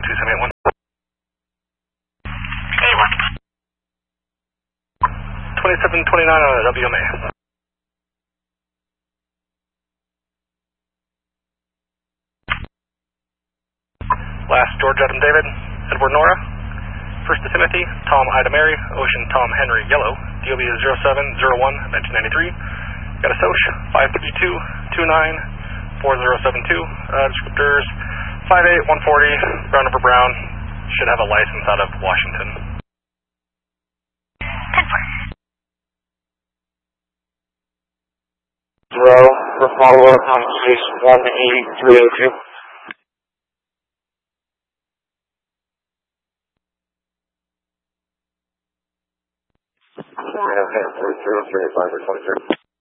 2781. 2729 on a WMA. Last, George Adam David, Edward Nora. First to Timothy, Tom Ida Mary, Ocean Tom Henry Yellow. DOB is 0701 1993. Got a SOCH 532294072. Descriptors 58140, Brown over Brown. Should have a license out of Washington. 10-4. For follow-up on case 18302. Okay, 035 or 23.